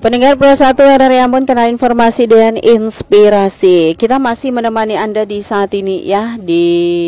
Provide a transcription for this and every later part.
Pendengar Pro 1 dari Ambon, Kanal Informasi dan Inspirasi. Kita masih menemani Anda di saat ini ya, di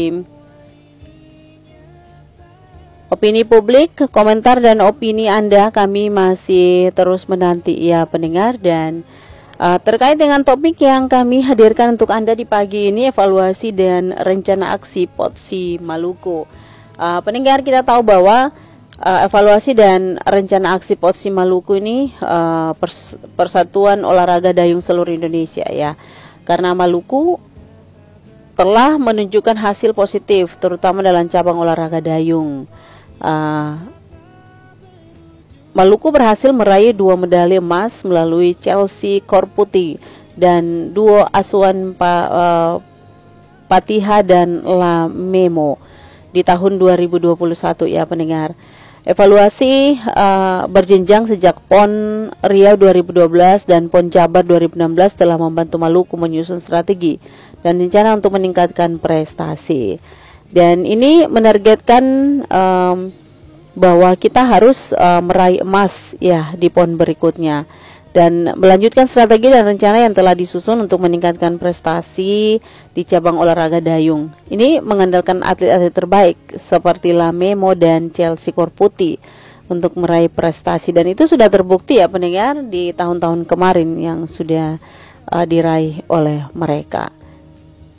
opini publik, komentar dan opini Anda kami masih terus menanti ya pendengar. Dan terkait dengan topik yang kami hadirkan untuk Anda di pagi ini, evaluasi dan rencana aksi POTSI Maluku. Pendengar, kita tahu bahwa evaluasi dan rencana aksi POTSI Maluku ini Persatuan Olahraga Dayung seluruh Indonesia ya. Karena Maluku telah menunjukkan hasil positif terutama dalam cabang olahraga dayung. Maluku berhasil meraih 2 medali emas melalui Chelsea Korputi dan duo asuhan Patiha dan La Memo di tahun 2021 ya pendengar. Evaluasi berjenjang sejak PON Riau 2012 dan PON Jabar 2016 telah membantu Maluku menyusun strategi dan rencana untuk meningkatkan prestasi. Dan ini menargetkan bahwa kita harus meraih emas ya di PON berikutnya, dan melanjutkan strategi dan rencana yang telah disusun untuk meningkatkan prestasi di cabang olahraga dayung. Ini mengandalkan atlet-atlet terbaik seperti La Memo dan Chelsea Korputi untuk meraih prestasi, dan itu sudah terbukti ya pendengar di tahun-tahun kemarin yang sudah diraih oleh mereka.